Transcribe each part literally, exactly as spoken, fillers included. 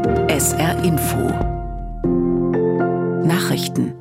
S R Info Nachrichten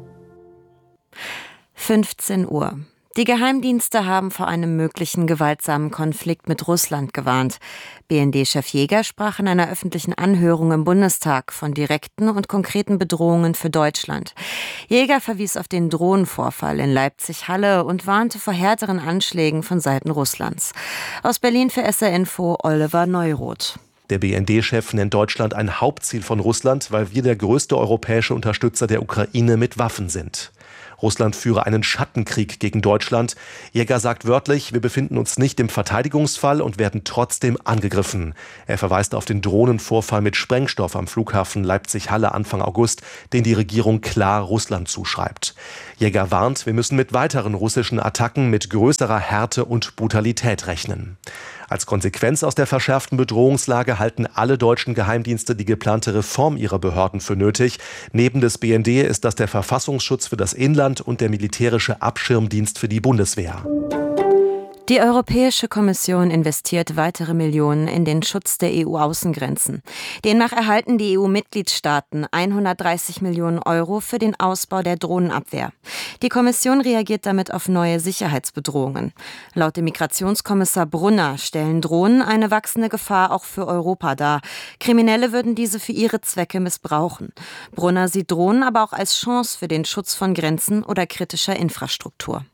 fünfzehn Uhr. Die Geheimdienste haben vor einem möglichen gewaltsamen Konflikt mit Russland gewarnt. B N D-Chef Jäger sprach in einer öffentlichen Anhörung im Bundestag von direkten und konkreten Bedrohungen für Deutschland. Jäger verwies auf den Drohnenvorfall in Leipzig-Halle und warnte vor härteren Anschlägen von Seiten Russlands. Aus Berlin für S R Info Oliver Neuroth. Der B N D-Chef nennt Deutschland ein Hauptziel von Russland, weil wir der größte europäische Unterstützer der Ukraine mit Waffen sind. Russland führe einen Schattenkrieg gegen Deutschland. Jäger sagt wörtlich, wir befinden uns nicht im Verteidigungsfall und werden trotzdem angegriffen. Er verweist auf den Drohnenvorfall mit Sprengstoff am Flughafen Leipzig-Halle Anfang August, den die Regierung klar Russland zuschreibt. Jäger warnt, wir müssen mit weiteren russischen Attacken mit größerer Härte und Brutalität rechnen. Als Konsequenz aus der verschärften Bedrohungslage halten alle deutschen Geheimdienste die geplante Reform ihrer Behörden für nötig. Neben des B N D ist das der Verfassungsschutz für das Inland und der militärische Abschirmdienst für die Bundeswehr. Die Europäische Kommission investiert weitere Millionen in den Schutz der E U-Außengrenzen. Demnach erhalten die E U-Mitgliedstaaten hundertdreißig Millionen Euro für den Ausbau der Drohnenabwehr. Die Kommission reagiert damit auf neue Sicherheitsbedrohungen. Laut dem Migrationskommissar Brunner stellen Drohnen eine wachsende Gefahr auch für Europa dar. Kriminelle würden diese für ihre Zwecke missbrauchen. Brunner sieht Drohnen aber auch als Chance für den Schutz von Grenzen oder kritischer Infrastruktur.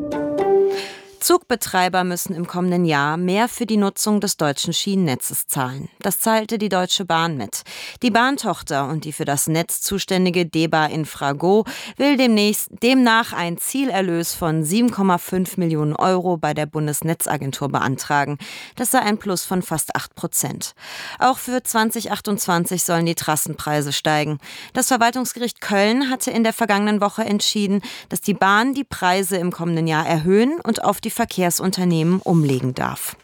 Zugbetreiber müssen im kommenden Jahr mehr für die Nutzung des deutschen Schienennetzes zahlen. Das teilte die Deutsche Bahn mit. Die Bahntochter und die für das Netz zuständige DEBA Infrago will demnächst, demnach einen Zielerlös von sieben Komma fünf Millionen Euro bei der Bundesnetzagentur beantragen. Das sei ein Plus von fast acht Prozent. Auch für zwanzig achtundzwanzig sollen die Trassenpreise steigen. Das Verwaltungsgericht Köln hatte in der vergangenen Woche entschieden, dass die Bahn die Preise im kommenden Jahr erhöhen und auf die Verkehrsunternehmen umlegen darf.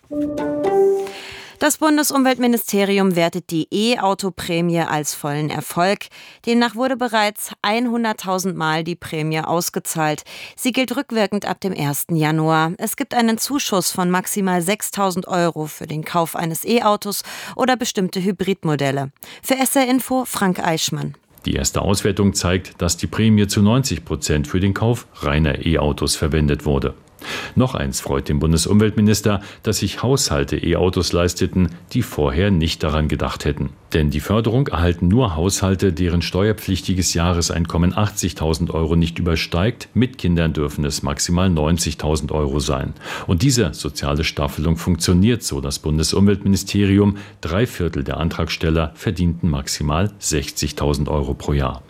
Das Bundesumweltministerium wertet die E-Auto-Prämie als vollen Erfolg. Demnach wurde bereits hunderttausend Mal die Prämie ausgezahlt. Sie gilt rückwirkend ab dem ersten Januar. Es gibt einen Zuschuss von maximal sechstausend Euro für den Kauf eines E-Autos oder bestimmte Hybridmodelle. Für S R Info Frank Eichmann. Die erste Auswertung zeigt, dass die Prämie zu neunzig Prozent für den Kauf reiner E-Autos verwendet wurde. Noch eins freut den Bundesumweltminister, dass sich Haushalte E-Autos leisteten, die vorher nicht daran gedacht hätten. Denn die Förderung erhalten nur Haushalte, deren steuerpflichtiges Jahreseinkommen achtzigtausend Euro nicht übersteigt. Mit Kindern dürfen es maximal neunzigtausend Euro sein. Und diese soziale Staffelung funktioniert, so das Bundesumweltministerium. Drei Viertel der Antragsteller verdienten maximal sechzigtausend Euro pro Jahr.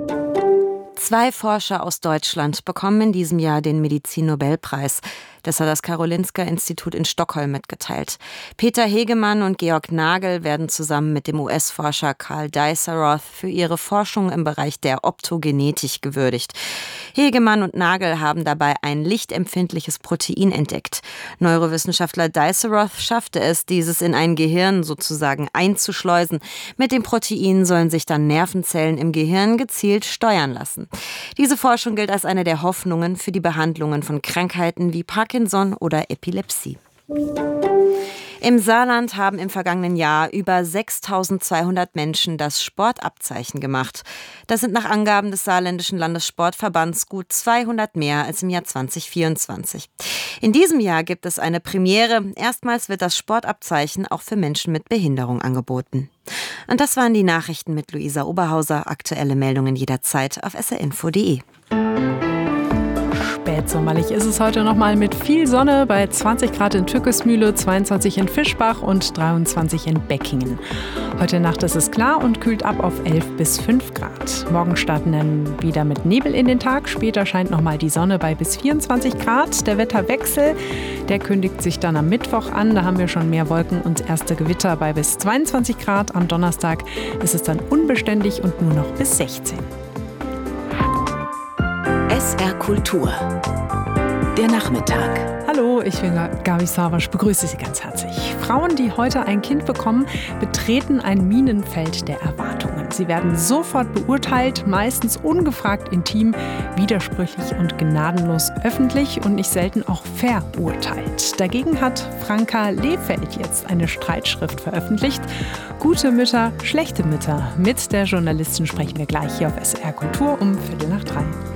Zwei Forscher aus Deutschland bekommen in diesem Jahr den Medizin-Nobelpreis. Das hat das Karolinska-Institut in Stockholm mitgeteilt. Peter Hegemann und Georg Nagel werden zusammen mit dem U S-Forscher Karl Dies-Raroth für ihre Forschung im Bereich der Optogenetik gewürdigt. Hegemann und Nagel haben dabei ein lichtempfindliches Protein entdeckt. Neurowissenschaftler Dies-Raroth schaffte es, dieses in ein Gehirn sozusagen einzuschleusen. Mit dem Protein sollen sich dann Nervenzellen im Gehirn gezielt steuern lassen. Diese Forschung gilt als eine der Hoffnungen für die Behandlungen von Krankheiten wie Parkinson oder Epilepsie. Im Saarland haben im vergangenen Jahr über sechstausendzweihundert Menschen das Sportabzeichen gemacht. Das sind nach Angaben des Saarländischen Landessportverbands gut zweihundert mehr als im Jahr zwanzig vierundzwanzig. In diesem Jahr gibt es eine Premiere. Erstmals wird das Sportabzeichen auch für Menschen mit Behinderung angeboten. Und das waren die Nachrichten mit Luisa Oberhauser. Aktuelle Meldungen jederzeit auf s r info punkt de. Spätsommerlich ist es heute nochmal mit viel Sonne bei zwanzig Grad in Türkesmühle, zweiundzwanzig in Fischbach und dreiundzwanzig in Beckingen. Heute Nacht ist es klar und kühlt ab auf elf bis fünf Grad. Morgen starten dann wieder mit Nebel in den Tag. Später scheint nochmal die Sonne bei bis vierundzwanzig Grad. Der Wetterwechsel, der kündigt sich dann am Mittwoch an. Da haben wir schon mehr Wolken und erste Gewitter bei bis zweiundzwanzig Grad. Am Donnerstag ist es dann unbeständig und nur noch bis sechzehn. S R Kultur. Der Nachmittag. Hallo, ich bin Gabi Savasch, begrüße Sie ganz herzlich. Frauen, die heute ein Kind bekommen, betreten ein Minenfeld der Erwartungen. Sie werden sofort beurteilt, meistens ungefragt intim, widersprüchlich und gnadenlos öffentlich und nicht selten auch verurteilt. Dagegen hat Franka Lehfeld jetzt eine Streitschrift veröffentlicht. Gute Mütter, schlechte Mütter. Mit der Journalistin sprechen wir gleich hier auf S R Kultur um Viertel nach drei.